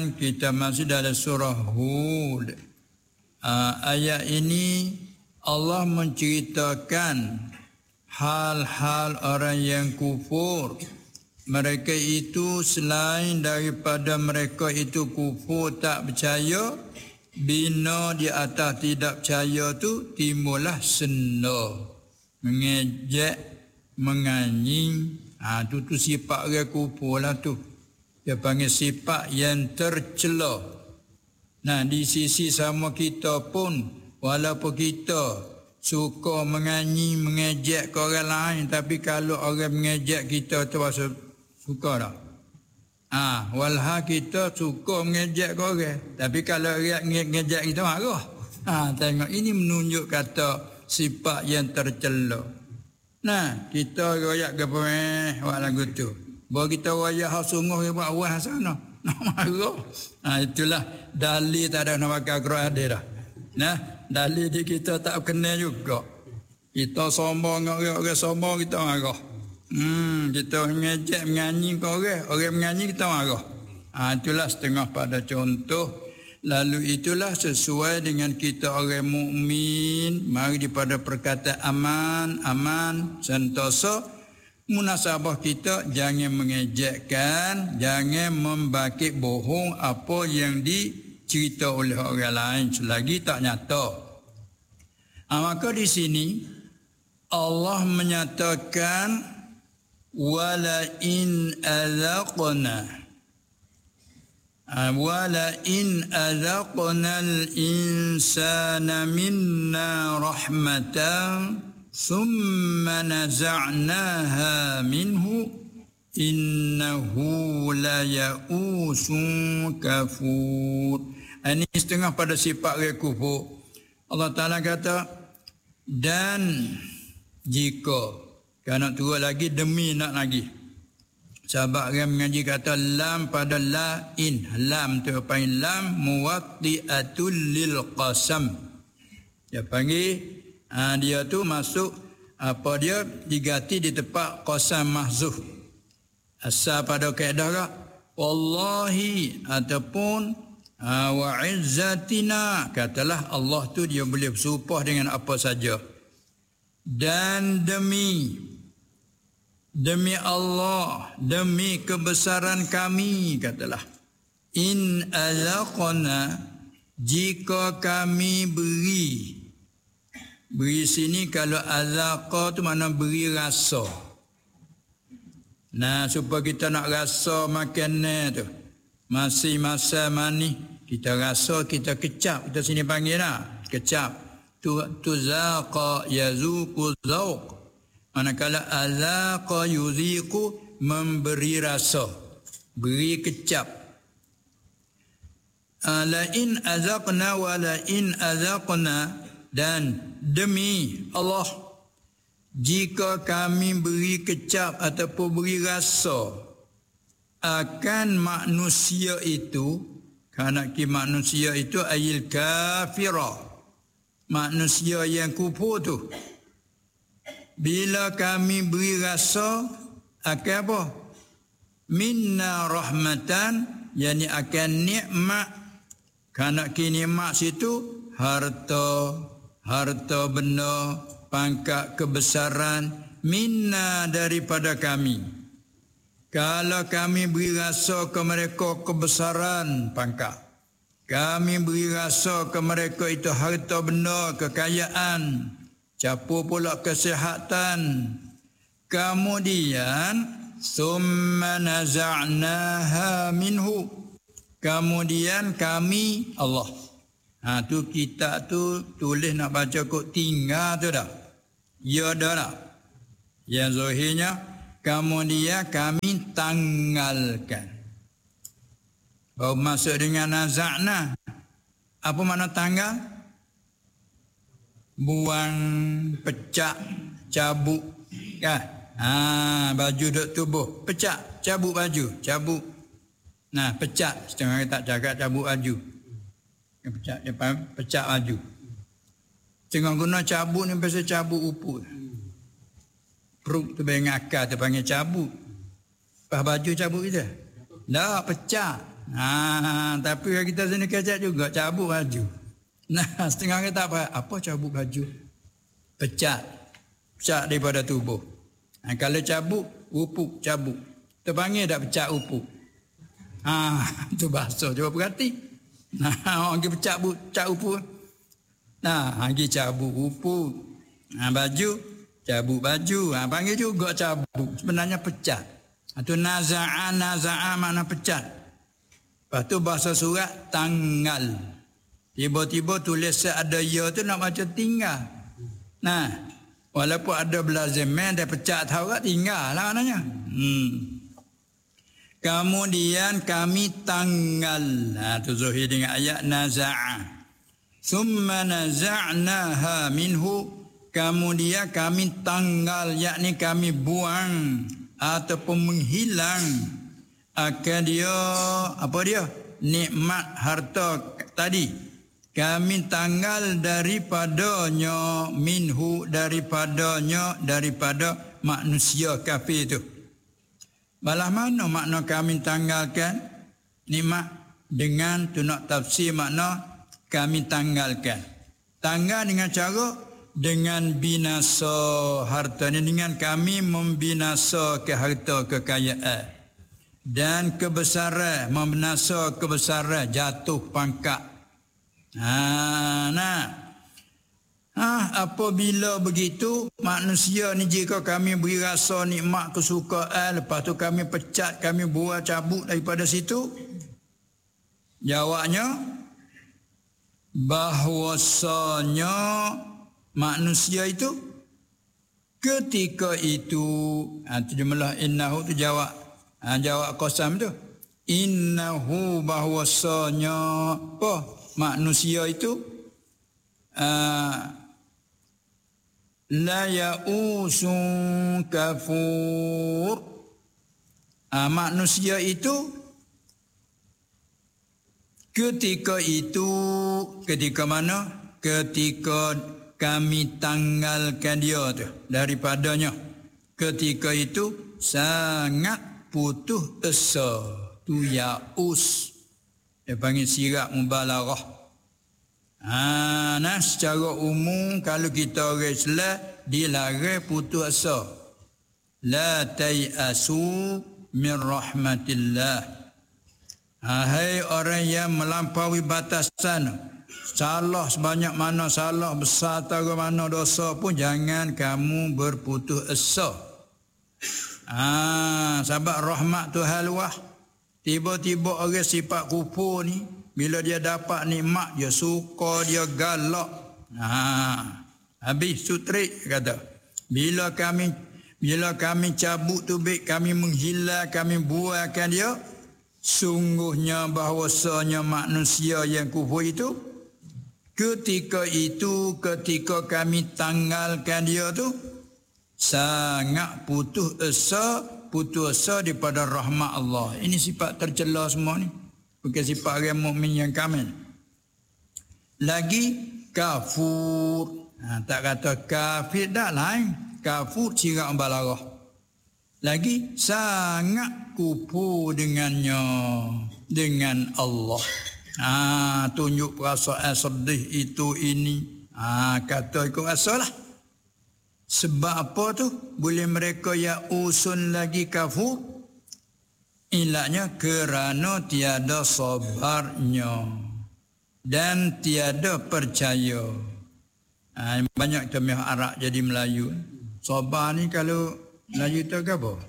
kita masih dalam surah Hud. Ayat ini Allah menceritakan hal-hal orang yang kufur. Mereka itu selain daripada mereka itu kufur, tak percaya, bina di atas tidak percaya tu timbullah senda, mengejek, menganying. Tu sifat orang kufur lah tu. Dia panggil sifat yang tercela. Nah, di sisi sama kita pun, walaupun kita suka menganying, mengejek ke orang lain, tapi kalau orang mengejek kita tu rasa suka tak? Walha kita suka mengejek ke orang, tapi kalau orang mengejek kita marah. Tengok, ini menunjuk kata sifat yang tercela. Nah, kita royak ke buat lagu tu. Bahawa kita royak hal sungguh ke buat awal sana. Nak marah. Itulah dalil tak ada nak pakai Quran ada dah. Nah, dalil di kita tak kenal juga. Kita sombong dengan orang sombong kita marah. Kita mengejek, menyanyi ke orang menyanyi kita marah. Itulah setengah pada contoh. Lalu itulah sesuai dengan kita orang mukmin, mari daripada perkataan aman, sentosa. Munasabah kita jangan mengejekkan, jangan membakit bohong apa yang dicerita oleh orang lain selagi tak nyata. Maka di sini Allah menyatakan wala in azaqna al-insana minna rahmatan thumma naza'naha minhu innahu la ya'usun kafur. Ini setengah pada sifat orang kufur. Allah Ta'ala kata, dan jika, kalau nak turun lagi, demi nak lagi. Sahabat orang mengaji kata lam pada la in. Lam tu panggil lam muwatti'atul lil qasam. Dia panggil dia tu masuk apa dia diganti di tempat qasam mahzuf. Asal pada kaedah ke wallahi ataupun wa izzatina, katalah Allah tu dia boleh bersumpah dengan apa saja. Dan demi Allah, demi kebesaran kami, katalah. In azaqna, jika kami beri sini kalau azaqa tu makna beri rasa. Nah, supaya kita nak rasa makanan tu masih masa manis, kita rasa, kita kecap, kita sini panggil lah kecap. Tu zaqa yazuqu zauq. Manakala azaqa yuziqu, memberi rasa, beri kecap. La in azaqna wa la in azaqna, dan demi Allah, jika kami beri kecap ataupun beri rasa akan manusia itu, kerana manusia itu ayil kafirah, manusia yang kufur tu. Bila kami beri rasa akan apa? Minna rahmatan, yani akan nikmat. Kerana nikmat situ harta benda, pangkat, kebesaran, minna daripada kami. Kalau kami beri rasa ke mereka kebesaran pangkat, kami beri rasa ke mereka itu harta benda, kekayaan, capur pula kesihatan. Kemudian summa naza'naha minhu, kemudian kami Allah. Tu kita tu tulis nak baca kok tinggal tu dah. Ya dah tak? Yang zahirnya kemudian kami tanggalkan. Baru masuk dengan naza'na. Apa makna tanggal? Buang, pecah, cabut, kan? Baju duk tubuh, pecah, cabut baju, cabut. Nah, pecah, setengah tak cakap cabut baju. Pecah, dia pecah baju. Tengah guna cabut ni pasal cabut uput. Perut tu bayang akal tu panggil cabut. Lepas baju cabut kita. Dah, pecah. Tapi kita sini kecek juga, cabut baju. Nah, setengah kita apa cabut baju? Pecat daripada tubuh. Kalau cabut, upuk cabut. Terpanggil tak pecat upuk. Itu bahasa. Cuba perhati. Orang pergi pecat upuk. Lagi cabut upuk. Baju, cabut baju. Panggil juga cabut. Sebenarnya pecat. Itu naza'a makna pecat. Lepas tu bahasa surat tanggal. Tiba-tiba tulis ada ya tu nak baca tinggal. Walaupun ada belazaman dia pecat tahu tak tinggal lah maknanya. Kemudian kami tanggal. Tu Zuhir dengan ayat naza'a. Summa naza'naha minhu. Kemudian kami tanggal, yakni kami buang ataupun menghilang akan dia, apa dia? Nikmat harta tadi. Kami tanggal daripadanya, minhu daripada manusia kafir itu. Balah mana makna kami tanggalkan nikmat dengan tu nak tafsir makna kami tanggalkan. Tanggal dengan cara dengan binasa harta ni, dengan kami membinasa ke harta kekayaan dan kebesaran, membinasa kebesaran, jatuh pangkat. Apabila begitu manusia ni, jika kami beri rasa nikmat kesukaan, lepas tu kami pecat, kami buat cabut daripada situ, jawabnya bahwasanya manusia itu ketika itu terjemahlah innahu tu jawab qasam tu, innahu bahwasanya manusia itu la ya'usun kafur. Manusia itu ketika mana? Ketika kami tanggalkan dia tu daripadanya. Ketika itu sangat putus asa. Tu ya'us. Dia panggil sirap mubalaghah. Secara umum kalau kita orang Islam dilarang putus asa. La tai'asu min rahmatillah. Hai orang yang melampaui batasan, salah sebanyak mana salah, besar atau mana dosa pun jangan kamu berputus asa. Sebab rahmat Tuhan luah. Tiba-tiba orang sifat kufur ni, bila dia dapat nikmat, dia suka, dia galak. Habis sutrik kata. Bila kami cabut tu baik, kami menghilang, kami buangkan dia, sungguhnya bahwasanya manusia yang kufur itu, ketika kami tanggalkan dia tu, sangat putus asa daripada rahmat Allah. Ini sifat tercela semua ni. Bukan sifat orang mukmin yang kamil. Lagi kafur. Tak kata kafir dah lain. Kafur sirat balaghah. Lagi sangat kufur dengannya, dengan Allah. Tunjuk perasaan sedih itu ini. Kata ikut rasalah. Sebab apa tu? Boleh mereka yang usun lagi kafur? Ilahnya kerana tiada sabarnya dan tiada percaya. Banyak termiah Arab jadi Melayu. Sabar ni kalau Melayu tu ke apa?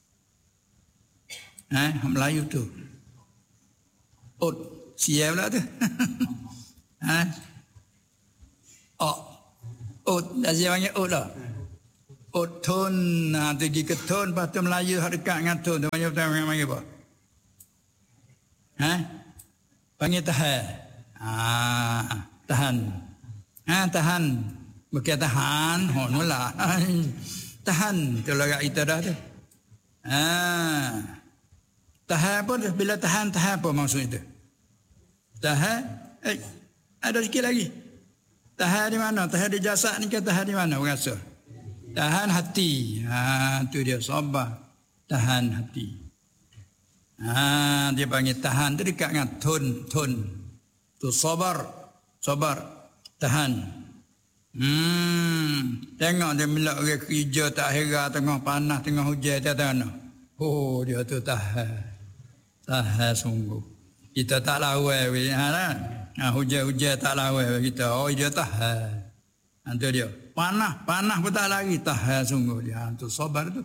Melayu tu. Siap pula tu. Dah siap panggil lah. Tun, tu pergi ke tun, lepas tu Melayu dekat dengan tun. Tu panggil apa? Panggil tahan. Tahan. Tahan. Bukan tahan. Mula. Tahan. Tu lagak kita dah tu. Tahan apa? Bila tahan apa maksud itu? Tahan. Ada sikit lagi. Tahan di mana? Tahan di jasad ni ke tahan di mana? Berasa. Tahan hati. Tu dia sabar. Tahan hati. Dia panggil tahan tu dekat dengan tun. Tu sabar, tahan. Tengok dia bila orang kerja tak hera tengah panas, tengah hujan dia tahan. Oh, dia tu tahan sungguh. Kita tak lawan hujan-hujan tak lawan kita. Oh, dia tahan. Itu dia. Panas pun tak lari, tahan sungguh dia. Itu sabar tu.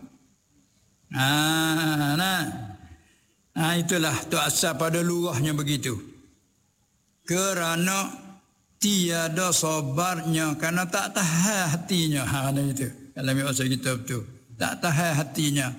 Itulah tu asal pada lurahnya begitu. Kerana tiada sabarnya, kerana tak tahan hatinya. Itu. Kalau bahasa kita betul. Tak tahan hatinya.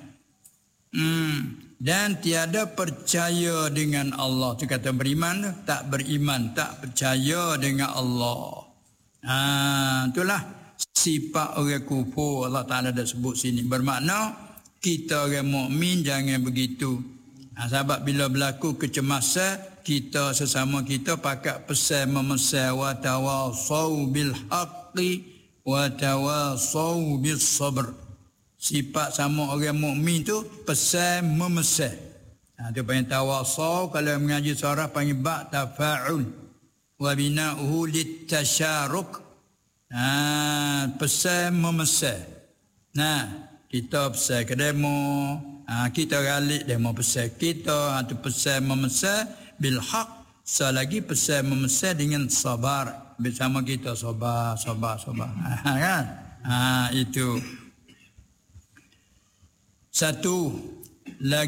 Dan tiada percaya dengan Allah. Itu kata beriman, tak beriman, tak percaya dengan Allah. Itulah sifat orang kufur. Allah Ta'ala dah sebut sini. Bermakna kita orang mukmin jangan begitu. Sebab bila berlaku kecemasan, kita sesama kita pakat pesan memesan wa tawasau bil haqqi wa tawasau bis sabr. Sifat sama orang mukmin tu pesan memesan. Dia panggil tawasau, kalau mengaji surah panggil ba' tafa'ul wa bina'uhu litasyaruk. Pesan memesan. Kita pesan ke demo, kita galik demo pesan kita, tu pesan memesan bil haq. Selagi pesan memesan dengan sabar, bersama kita sabar. Kan? Itu satu lagi.